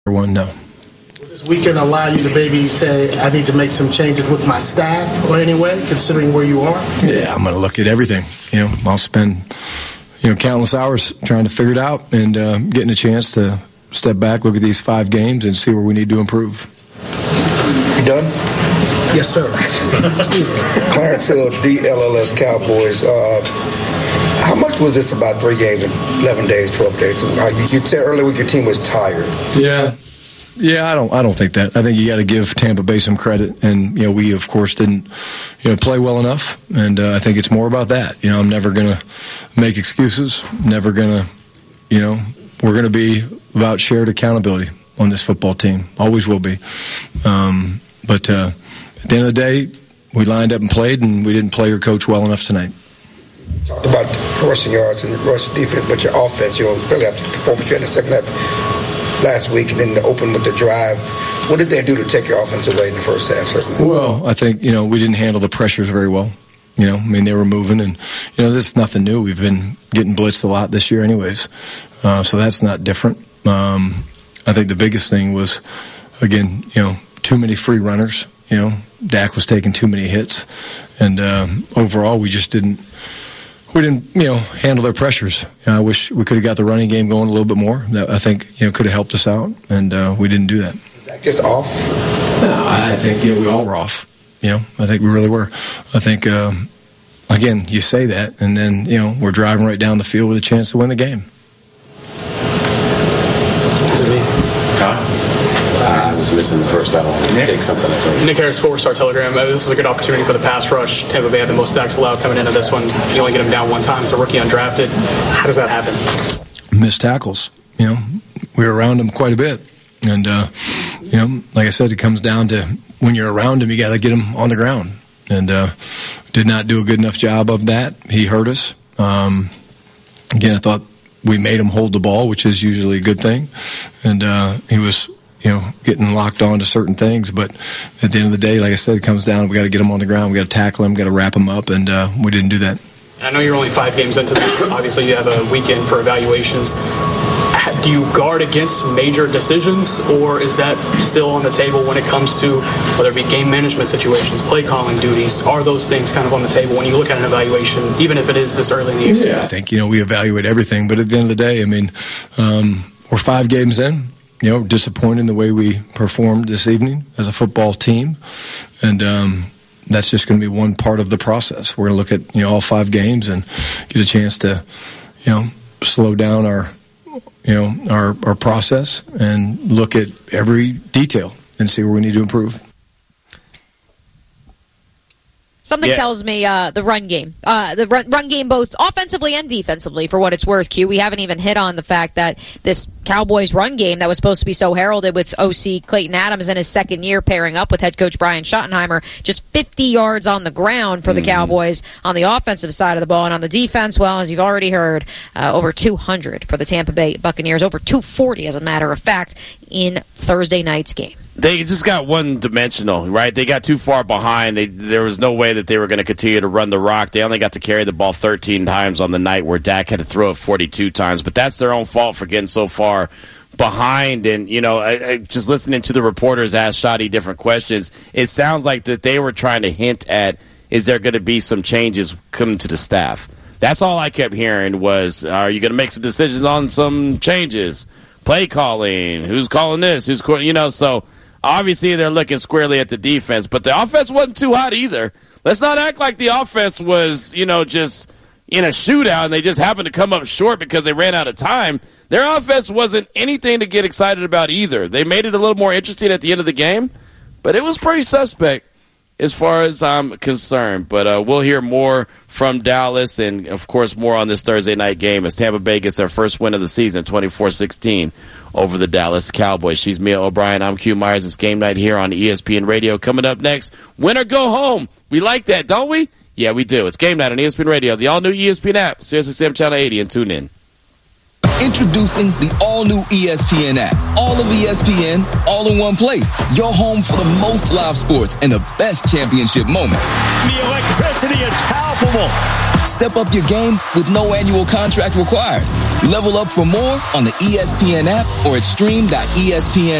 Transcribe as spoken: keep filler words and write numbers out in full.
one, no. Will this weekend allow you to maybe say, I need to make some changes with my staff or anyway, considering where you are? Yeah, I'm going to look at everything. You know, I'll spend, you know, countless hours trying to figure it out and uh, getting a chance to step back, look at these five games, and see where we need to improve. You done? Yes, sir. Excuse me. Clarence Hill, D L L S Cowboys. Uh, how much was this about three games in eleven days, twelve days? Uh, you, you said earlier your team was tired. Yeah. Yeah, I don't. I don't think that. I think you got to give Tampa Bay some credit, and you know, we of course didn't, you know, play well enough, and uh, I think it's more about that. You know, I'm never gonna make excuses. Never gonna, you know, we're gonna be about shared accountability on this football team. Always will be. Um, but uh, at the end of the day, we lined up and played, and we didn't play or coach well enough tonight. You talked about rushing yards and rush defense, but your offense, you know, really after the performance you had in the second half last week, and then the open with the drive. What did they do to take your offense away in the first half, certainly? Well, I think, you know, we didn't handle the pressures very well. You know, I mean, they were moving, and, you know, this is nothing new. We've been getting blitzed a lot this year anyways, uh, so that's not different. Um, I think the biggest thing was, again, you know, too many free runners. You know, Dak was taking too many hits, and um, overall we just didn't we didn't you know handle their pressures. You know, I wish we could have got the running game going a little bit more. That I think you know could have helped us out, and uh, we didn't do that. Dak just off? No, I think you know, we all were off. You know, I think we really were. I think um, again, you say that, and then you know we're driving right down the field with a chance to win the game. Is it me? Huh? I was missing the first. I don't want to take something. Nick Harris, four-star Telegram. Uh, this is a good opportunity for the pass rush. Tampa Bay had the most sacks allowed coming into this one. You only get him down one time. It's a rookie undrafted. How does that happen? Missed tackles. You know, we were around him quite a bit. And, uh, you know, like I said, it comes down to when you're around him, you got to get him on the ground. And uh, did not do a good enough job of that. He hurt us. Um, again, I thought we made him hold the ball, which is usually a good thing. And uh, he was, you know, getting locked on to certain things. But at the end of the day, like I said, it comes down, we got to get him on the ground. We got to tackle him, got to wrap him up, and uh, we didn't do that. I know you're only five games into this. Obviously, you have a weekend for evaluations. Do you guard against major decisions, or is that still on the table when it comes to whether it be game management situations, play calling duties? Are those things kind of on the table when you look at an evaluation, even if it is this early in the year? Yeah, I think, you know, we evaluate everything. But at the end of the day, I mean, um, we're five games in. You know, disappointed in the way we performed this evening as a football team. And um, that's just going to be one part of the process. We're going to look at, you know, all five games and get a chance to, you know, slow down our, you know, our, our process and look at every detail and see where we need to improve. Something yeah. tells me uh, the run game. Uh, the run, run game both offensively and defensively, for what it's worth, Q. We haven't even hit on the fact that this Cowboys run game that was supposed to be so heralded with O C Clayton Adams in his second year pairing up with head coach Brian Schottenheimer, just fifty yards on the ground for the mm-hmm. Cowboys on the offensive side of the ball. And on the defense, well, as you've already heard, uh, over two hundred for the Tampa Bay Buccaneers, over two forty as a matter of fact, in Thursday night's game. They just got one-dimensional, right? They got too far behind. They, there was no way that they were going to continue to run the rock. They only got to carry the ball thirteen times on the night where Dak had to throw it forty-two times. But that's their own fault for getting so far behind. And, you know, I, I, just listening to the reporters ask Shotty different questions, it sounds like that they were trying to hint at, is there going to be some changes coming to the staff? That's all I kept hearing was, are you going to make some decisions on some changes? Play calling, who's calling this, who's, you know, so obviously they're looking squarely at the defense, but the offense wasn't too hot either. Let's not act like the offense was, you know, just in a shootout and they just happened to come up short because they ran out of time. Their offense wasn't anything to get excited about either. They made it a little more interesting at the end of the game, but it was pretty suspect as far as I'm concerned. But uh, we'll hear more from Dallas and, of course, more on this Thursday night game as Tampa Bay gets their first win of the season, twenty-four sixteen, over the Dallas Cowboys. She's Mia O'Brien. I'm Q Myers. It's Game Night here on E S P N Radio. Coming up next, win or go home. We like that, don't we? Yeah, we do. It's Game Night on E S P N Radio, the all-new E S P N app, Sirius X M Channel eighty, and tune in. Introducing the all-new E S P N app. All of E S P N, all in one place. Your home for the most live sports and the best championship moments. The electricity is palpable. Step up your game with no annual contract required. Level up for more on the E S P N app or at stream dot E S P N.